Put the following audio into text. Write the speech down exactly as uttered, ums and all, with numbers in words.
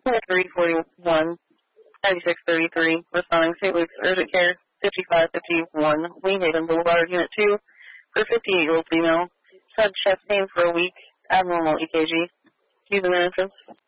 three forty-one, ninety-six thirty-three, responding Saint Luke's Urgent Care, fifty-five fifty-one, Wayhaven Boulevard, Unit two, for fifty-eight-year-old female. Had chest pain for a week, abnormal E K G. Using the entrance.